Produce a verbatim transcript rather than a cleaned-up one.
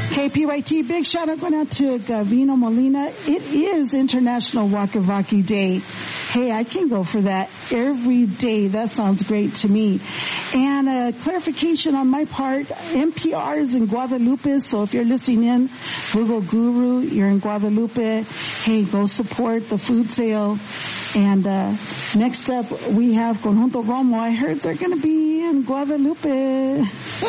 K P Y T, big shout out going out to Gavino Molina. It is International Waka Waki Day. Hey, I can go for that every day. That sounds great to me. And a clarification on my part, N P R is in Guadalupe, so if you're listening in, Google Guru, you're in Guadalupe. Hey, go support the food sale. And uh next up, we have Conjunto Romo. I heard they're going to be in Guadalupe.